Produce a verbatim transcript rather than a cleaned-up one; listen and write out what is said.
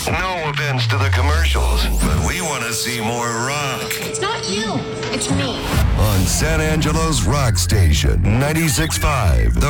No offense to the commercials, but we want to see more rock. It's not you, it's me. On San Angelo's Rock Station, ninety-six point five. The